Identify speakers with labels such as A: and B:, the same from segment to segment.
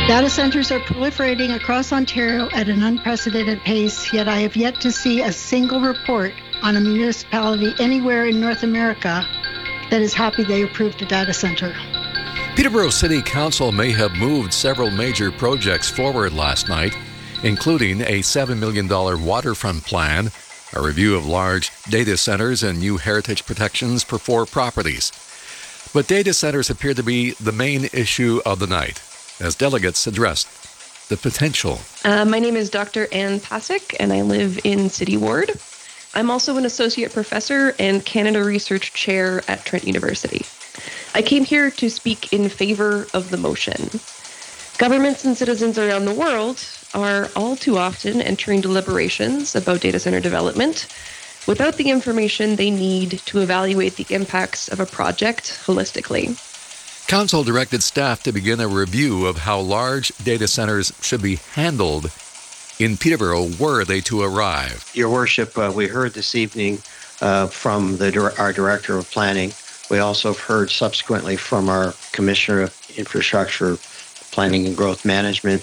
A: Data centers are proliferating across Ontario at an unprecedented pace, yet I have yet to see a single report on a municipality anywhere in North America that is happy they approved a data center.
B: Peterborough City Council may have moved several major projects forward last night, including a $7 million waterfront plan, a review of large data centers, and new heritage protections for 4 properties. But data centers appear to be the main issue of the night, as delegates addressed the potential.
C: My name is Dr. Ann Pasick, and I live in City Ward. I'm also an associate professor and Canada Research Chair at Trent University. I came here to speak in favor of the motion. Governments and citizens around the world are all too often entering deliberations about data center development without the information they need to evaluate the impacts of a project holistically.
B: Council directed staff to begin a review of how large data centers should be handled in Peterborough were they to arrive.
D: Your Worship, we heard this evening from our Director of Planning. We also have heard subsequently from our Commissioner of Infrastructure, Planning and Growth Management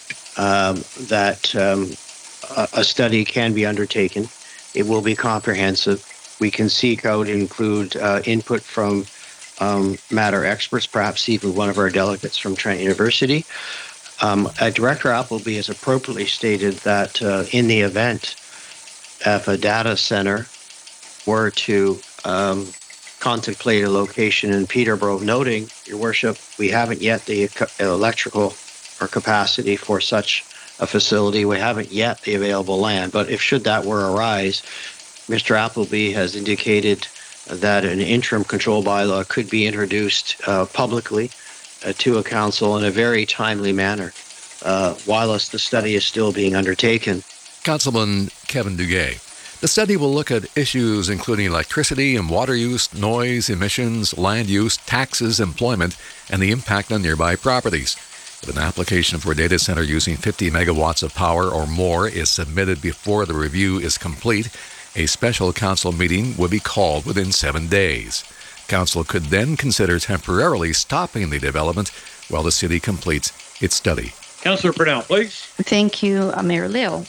D: that a study can be undertaken. It will be comprehensive. We can seek out and include input from matter experts, perhaps even one of our delegates from Trent University. Director Appleby has appropriately stated that in the event if a data center were to contemplate a location in Peterborough, noting, Your Worship, we haven't yet the electrical or capacity for such a facility. We haven't yet the available land. But if should that were arise, Mr. Appleby has indicated that an interim control bylaw could be introduced publicly to a council in a very timely manner, whilst the study is still being undertaken.
B: Councilman Kevin Duguay. The study will look at issues including electricity and water use, noise, emissions, land use, taxes, employment, and the impact on nearby properties. If an application for a data center using 50 megawatts of power or more is submitted before the review is complete, a special council meeting would be called within 7 days. Council could then consider temporarily stopping the development while the city completes its study.
E: Councillor Purnell, please.
F: Thank you, Mayor Leo.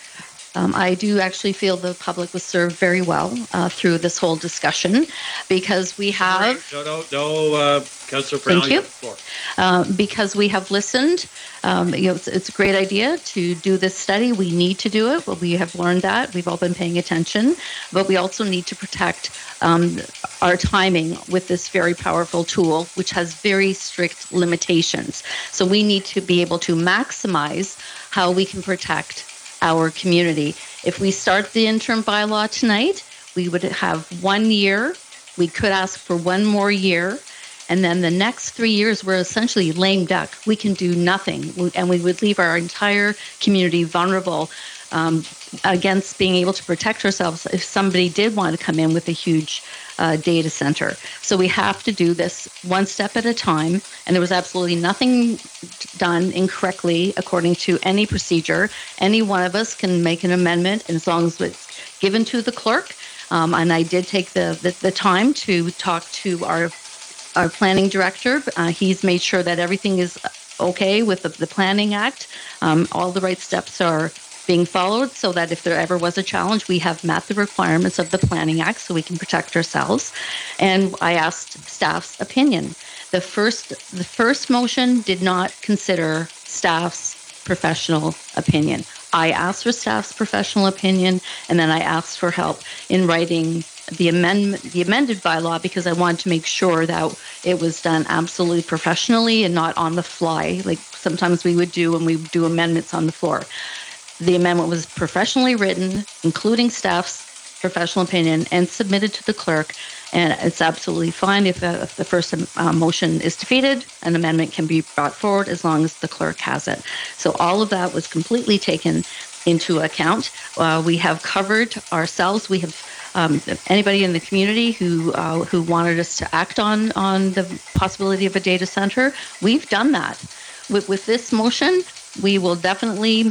F: I do actually feel the public was served very well through this whole discussion because we have...
E: No, Councillor Purnell,
F: thank you.
E: You have the floor.
F: Because we have listened. It's a great idea to do this study. We need to do it. Well, we have learned that. We've all been paying attention. But we also need to protect our timing with this very powerful tool, which has very strict limitations. So we need to be able to maximize how we can protect our community. If we start the interim bylaw tonight, we would have 1 year. We could ask for 1 more year. And then the next 3 years, we're essentially lame duck. We can do nothing. And we would leave our entire community vulnerable against being able to protect ourselves if somebody did want to come in with a huge data center. So we have to do this one step at a time. And there was absolutely nothing done incorrectly according to any procedure. Any one of us can make an amendment, and as long as it's given to the clerk. And I did take the time to talk to our planning director. He's made sure that everything is okay with the Planning Act. All the right steps are being followed so that if there ever was a challenge, we have met the requirements of the Planning Act so we can protect ourselves. And I asked staff's opinion. The first motion did not consider staff's professional opinion. I asked for staff's professional opinion, and then I asked for help in writing the amended bylaw because I wanted to make sure that it was done absolutely professionally and not on the fly, like sometimes we would do when we do amendments on the floor. The amendment was professionally written, including staff's professional opinion, and submitted to the clerk. And it's absolutely fine if the first motion is defeated, an amendment can be brought forward as long as the clerk has it. So all of that was completely taken into account. We have covered ourselves. We have anybody in the community who wanted us to act on the possibility of a data center. We've done that. With this motion, we will definitely